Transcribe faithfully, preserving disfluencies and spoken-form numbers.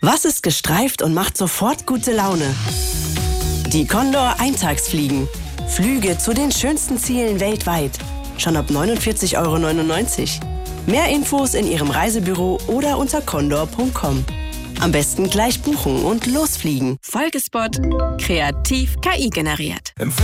Was ist gestreift und macht sofort gute Laune? Die Condor Eintagsfliegen. Flüge zu den schönsten Zielen weltweit. Schon ab neunundvierzig Euro neunundneunzig. Mehr Infos in Ihrem Reisebüro oder unter condor punkt com. Am besten gleich buchen und losfliegen. Folgespot. Kreativ K I generiert.